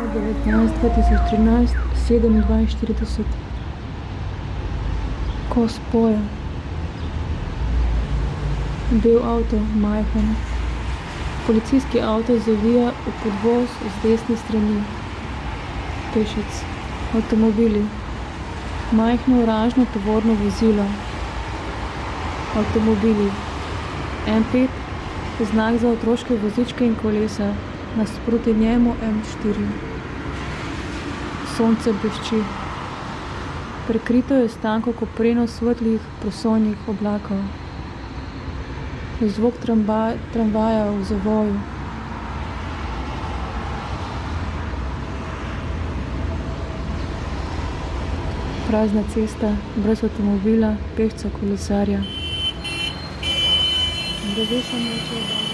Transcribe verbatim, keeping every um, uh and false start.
devetnajst dva tisoč trinajst, sedem dvainštirideset. Ko spoje. Bel avto, majhen. Policijski avto zavija v podvoz z desne strani. Pešec. Avtomobili. Majhno oranžno tovorno vozilo. Avtomobili. M pet, znak za otroške vozičke in kolesa. Nasproti njemu M štiri. Sonce blešči. Prekrito je s tanko kopreno svetlih prosojnih oblakov. Zvok tramvaj, tramvaja v zavoju. Prazna cesta, brez avtomobila, pešca, kolesarja. Drevesa noče.